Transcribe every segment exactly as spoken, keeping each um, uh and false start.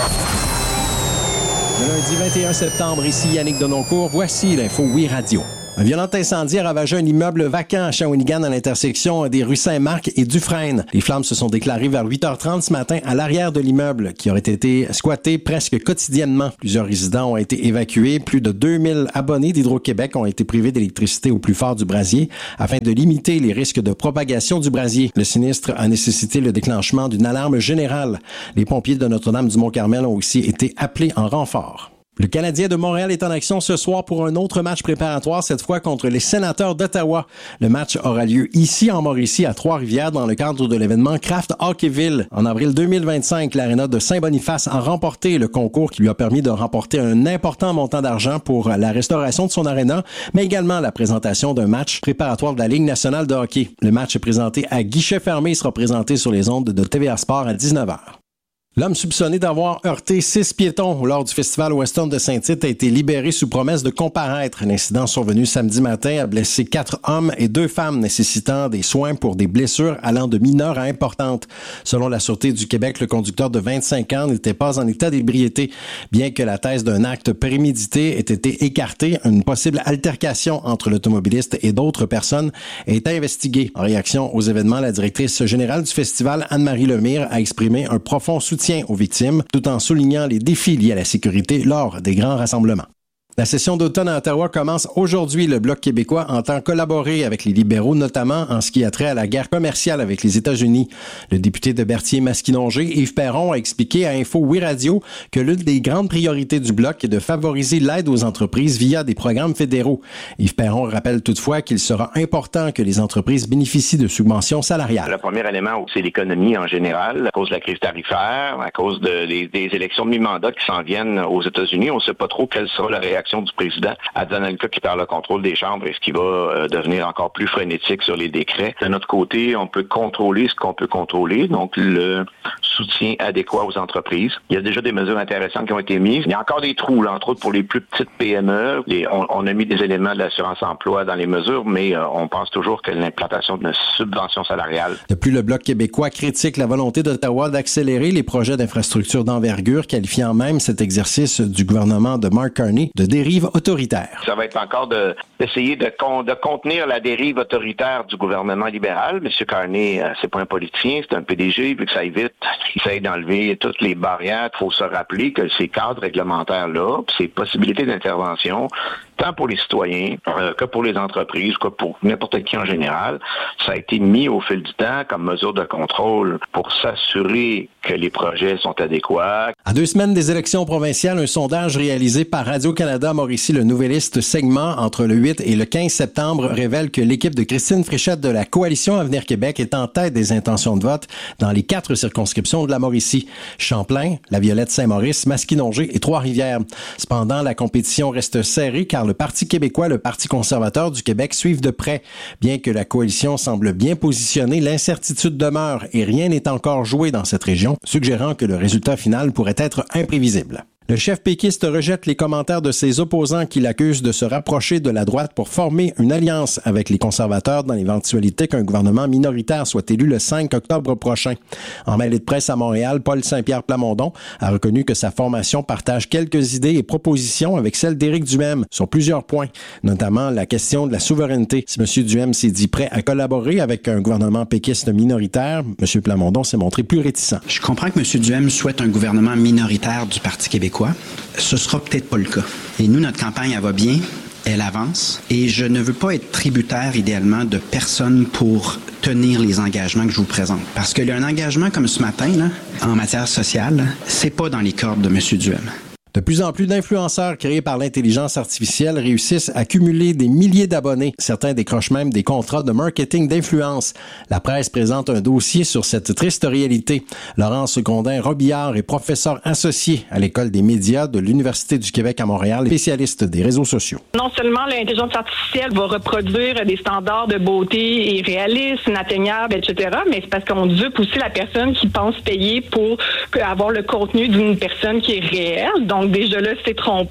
Le lundi vingt et un septembre, ici Yannick Denoncourt, voici l'info Oui Radio. Un violent incendie a ravagé un immeuble vacant à Shawinigan à l'intersection des rues Saint-Marc et Dufresne. Les flammes se sont déclarées vers huit heures trente ce matin à l'arrière de l'immeuble qui aurait été squatté presque quotidiennement. Plusieurs résidents ont été évacués. Plus de deux mille abonnés d'Hydro-Québec ont été privés d'électricité au plus fort du brasier afin de limiter les risques de propagation du brasier. Le sinistre a nécessité le déclenchement d'une alarme générale. Les pompiers de Notre-Dame-du-Mont-Carmel ont aussi été appelés en renfort. Le Canadien de Montréal est en action ce soir pour un autre match préparatoire, cette fois contre les Sénateurs d'Ottawa. Le match aura lieu ici en Mauricie, à Trois-Rivières, dans le cadre de l'événement Craft Hockeyville. En avril deux mille vingt-cinq, l'Aréna de Saint-Boniface a remporté le concours qui lui a permis de remporter un important montant d'argent pour la restauration de son aréna, mais également la présentation d'un match préparatoire de la Ligue nationale de hockey. Le match est présenté à guichet fermé sera présenté sur les ondes de T V A Sport à dix-neuf heures. L'homme soupçonné d'avoir heurté six piétons lors du festival Western de Saint-Tite a été libéré sous promesse de comparaître. L'incident survenu samedi matin a blessé quatre hommes et deux femmes nécessitant des soins pour des blessures allant de mineures à importantes. Selon la Sûreté du Québec, le conducteur de vingt-cinq ans n'était pas en état d'ébriété. Bien que la thèse d'un acte prémédité ait été écartée, une possible altercation entre l'automobiliste et d'autres personnes est investiguée. En réaction aux événements, la directrice générale du festival, Anne-Marie Lemire, a exprimé un profond soutien aux victimes, tout en soulignant les défis liés à la sécurité lors des grands rassemblements. La session d'automne à Ottawa commence aujourd'hui. Le Bloc québécois entend collaborer avec les libéraux, notamment en ce qui a trait à la guerre commerciale avec les États-Unis. Le député de Berthier-Masquinongé, Yves Perron, a expliqué à Info Oui Radio que l'une des grandes priorités du Bloc est de favoriser l'aide aux entreprises via des programmes fédéraux. Yves Perron rappelle toutefois qu'il sera important que les entreprises bénéficient de subventions salariales. Le premier élément, c'est l'économie en général, à cause de la crise tarifaire, à cause de, des, des élections de mi-mandat qui s'en viennent aux États-Unis. On ne sait pas trop quelle sera la réaction du président à Donald Trump qui perd le contrôle des chambres et ce qui va euh, devenir encore plus frénétique sur les décrets. De notre côté, on peut contrôler ce qu'on peut contrôler, donc le soutien adéquat aux entreprises. Il y a déjà des mesures intéressantes qui ont été mises. Il y a encore des trous, là, entre autres pour les plus petites P M E. Et on, on a mis des éléments de l'assurance-emploi dans les mesures, mais euh, on pense toujours que l'implantation d'une subvention salariale. De plus, le Bloc québécois critique la volonté d'Ottawa d'accélérer les projets d'infrastructures d'envergure, qualifiant même cet exercice du gouvernement de Mark Carney de dérive autoritaire. Ça va être encore de, d'essayer de, con, de contenir la dérive autoritaire du gouvernement libéral. M. Carney, euh, c'est pas un politicien, c'est un P D G, vu que ça aille vite, il essaye d'enlever toutes les barrières. Il faut se rappeler que ces cadres réglementaires-là, ces possibilités d'intervention, tant pour les citoyens euh, que pour les entreprises, que pour n'importe qui en général, ça a été mis au fil du temps comme mesure de contrôle pour s'assurer que les projets sont adéquats. À deux semaines des élections provinciales, un sondage réalisé par Radio-Canada Mauricie, le Nouvelliste segment entre le huit et le quinze septembre révèle que l'équipe de Christine Fréchette de la Coalition Avenir Québec est en tête des intentions de vote dans les quatre circonscriptions de la Mauricie. Champlain, La Violette-Saint-Maurice, Masquinongé et Trois-Rivières. Cependant, la compétition reste serrée car le Parti québécois et le Parti conservateur du Québec suivent de près. Bien que la coalition semble bien positionnée, l'incertitude demeure et rien n'est encore joué dans cette région, suggérant que le résultat final pourrait être imprévisible. Le chef péquiste rejette les commentaires de ses opposants qui l'accusent de se rapprocher de la droite pour former une alliance avec les conservateurs dans l'éventualité qu'un gouvernement minoritaire soit élu le cinq octobre prochain. En mêlée de presse à Montréal, Paul Saint-Pierre Plamondon a reconnu que sa formation partage quelques idées et propositions avec celles d'Éric Duhem sur plusieurs points, notamment la question de la souveraineté. Si M. Duhem s'est dit prêt à collaborer avec un gouvernement péquiste minoritaire, M. Plamondon s'est montré plus réticent. Je comprends que M. Duhem souhaite un gouvernement minoritaire du Parti québécois. Ce sera peut-être pas le cas. Et nous, notre campagne, elle va bien, elle avance, et je ne veux pas être tributaire, idéalement, de personne pour tenir les engagements que je vous présente. Parce qu'il y a un engagement comme ce matin, là, en matière sociale, c'est pas dans les cordes de M. Duhem. De plus en plus d'influenceurs créés par l'intelligence artificielle réussissent à cumuler des milliers d'abonnés. Certains décrochent même des contrats de marketing d'influence. La presse présente un dossier sur cette triste réalité. Laurence Grondin-Robillard est professeur associé à l'École des médias de l'Université du Québec à Montréal, spécialiste des réseaux sociaux. Non seulement l'intelligence artificielle va reproduire des standards de beauté irréalistes, inatteignables, et cetera, mais c'est parce qu'on dupe aussi la personne qui pense payer pour avoir le contenu d'une personne qui est réelle. Donc, Donc, déjà là, c'est trompé.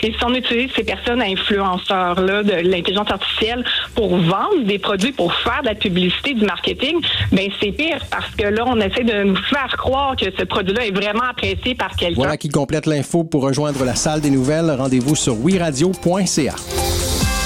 Et si on utilise ces personnes influenceurs-là de l'intelligence artificielle pour vendre des produits, pour faire de la publicité, du marketing, ben c'est pire parce que là, on essaie de nous faire croire que ce produit-là est vraiment apprécié par quelqu'un. Voilà qui complète l'info. Pour rejoindre la salle des nouvelles, rendez-vous sur oui radio point c a.